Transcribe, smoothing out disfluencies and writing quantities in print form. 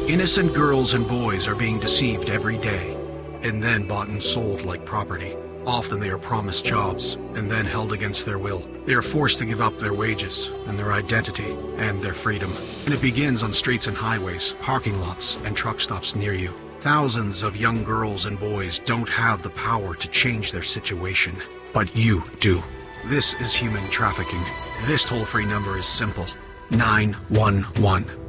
Innocent girls and boys are being deceived every day, and then bought and sold like property. Often they are promised jobs, and then held against their will. They are forced to give up their wages, and their identity, and their freedom. And it begins on streets and highways, parking lots, and truck stops near you. Thousands of young girls and boys don't have the power to change their situation, but you do. This is human trafficking. This toll-free number is simple: 911.